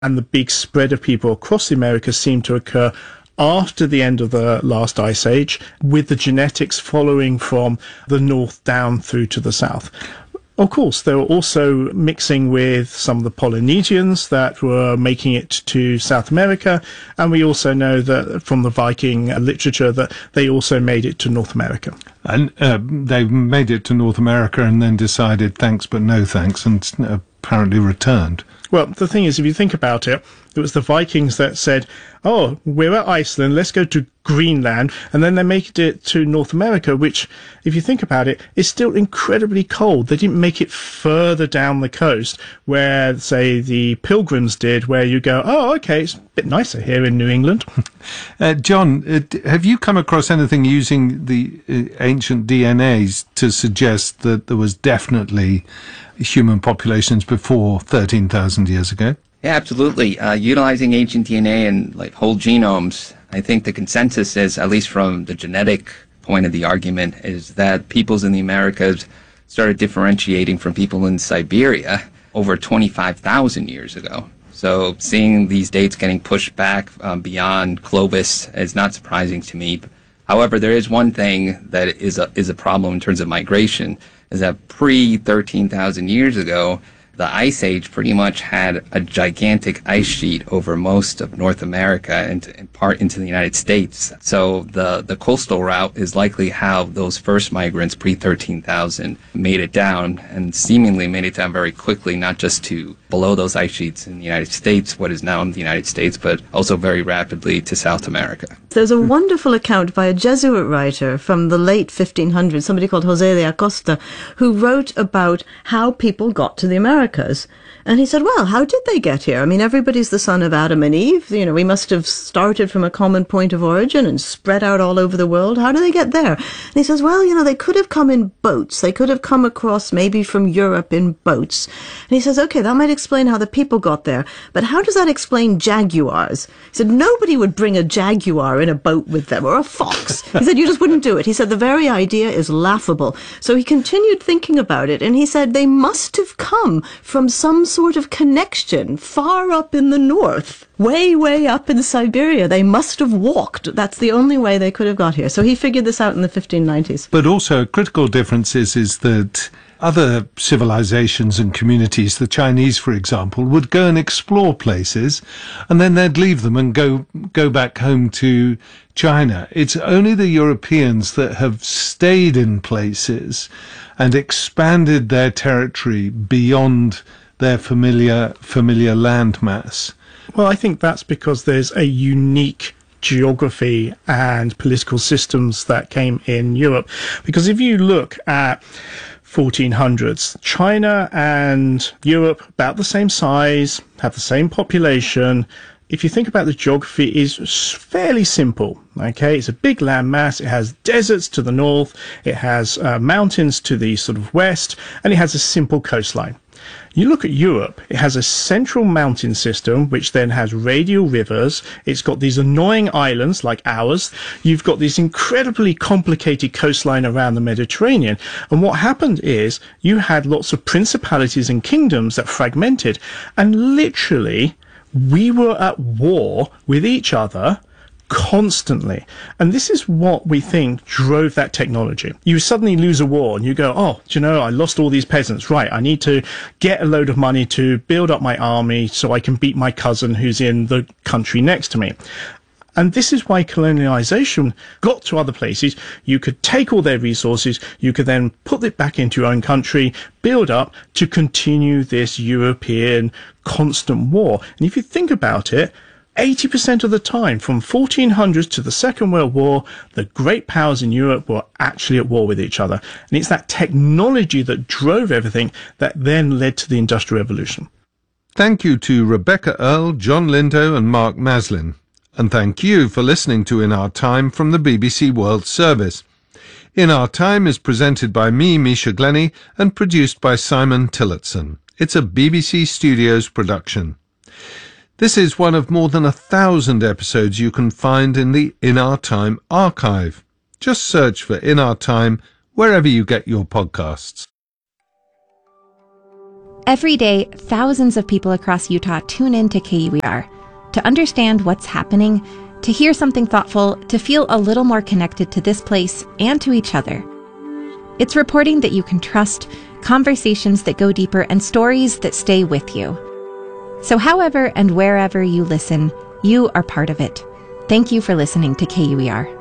and the big spread of people across the Americas seemed to occur after the end of the last ice age, with the genetics following from the north down through to the south. Of course, they were also mixing with some of the Polynesians that were making it to South America, and we also know that from the Viking literature that they also made it to North America. And they made it to North America and then decided thanks but no thanks, and apparently returned. Well, the thing is, if you think about it, it was the Vikings that said, oh, we're at Iceland, let's go to Greenland, and then they made it to North America, which, if you think about it, is still incredibly cold. They didn't make it further down the coast where, say, the Pilgrims did, where you go, oh, okay, it's a bit nicer here in New England. John, have you come across anything using the ancient DNAs to suggest that there was definitely human populations before 13,000 years ago? Yeah, absolutely. Utilizing ancient DNA and like whole genomes, I think the consensus is, at least from the genetic point of the argument, is that peoples in the Americas started differentiating from people in Siberia over 25,000 years ago. So seeing these dates getting pushed back beyond Clovis is not surprising to me. However, there is one thing that is a problem in terms of migration, is that pre-13,000 years ago, the Ice Age pretty much had a gigantic ice sheet over most of North America and in part into the United States. So the coastal route is likely how those first migrants pre-13,000 made it down, and seemingly made it down very quickly, not just to below those ice sheets in the United States, what is now in the United States, but also very rapidly to South America. There's a wonderful account by a Jesuit writer from the late 1500s, somebody called Jose de Acosta, who wrote about how people got to the Americas. And he said, well, how did they get here? I mean, everybody's the son of Adam and Eve. You know, we must have started from a common point of origin and spread out all over the world. How do they get there? And he says, well, you know, they could have come in boats. They could have come across maybe from Europe in boats. And he says, okay, that might explain how the people got there. But how does that explain jaguars? He said, nobody would bring a jaguar in a boat with them, or a fox. He said, you just wouldn't do it. He said, the very idea is laughable. So he continued thinking about it, and he said, they must have come from some sort of connection far up in the north, way up in Siberia. They must have walked. That's the only way they could have got here. So he figured this out in the 1590s. But also a critical difference is that other civilizations and communities, the Chinese, for example, would go and explore places, and then they'd leave them and go back home to China. It's only the Europeans that have stayed in places and expanded their territory beyond their familiar landmass. Well, I think that's because there's a unique geography and political systems that came in Europe. Because if you look at 1400s, China and Europe, about the same size, have the same population. If you think about the geography, is fairly simple. Okay, it's a big landmass. It has deserts to the north, it has mountains to the sort of west, and it has a simple coastline. You look at Europe, it has a central mountain system, which then has radial rivers. It's got these annoying islands like ours. You've got this incredibly complicated coastline around the Mediterranean. And what happened is you had lots of principalities and kingdoms that fragmented, and literally we were at war with each other constantly. And this is what we think drove that technology. You suddenly lose a war and you go, oh, do you know, I lost all these peasants. Right, I need to get a load of money to build up my army so I can beat my cousin who's in the country next to me. And this is why colonialization got to other places. You could take all their resources, you could then put it back into your own country, build up to continue this European constant war. And if you think about it, 80% of the time, from 1400s to the Second World War, the great powers in Europe were actually at war with each other. And it's that technology that drove everything that then led to the Industrial Revolution. Thank you to Rebecca Earle, John Lindo and Mark Maslin. And thank you for listening to In Our Time from the BBC World Service. In Our Time is presented by me, Misha Glenny, and produced by Simon Tillotson. It's a BBC Studios production. This is one of more than 1,000 episodes you can find in the In Our Time archive. Just search for In Our Time wherever you get your podcasts. Every day, thousands of people across Utah tune in to KUER to understand what's happening, to hear something thoughtful, to feel a little more connected to this place and to each other. It's reporting that you can trust, conversations that go deeper, and stories that stay with you. So however and wherever you listen, you are part of it. Thank you for listening to KUER.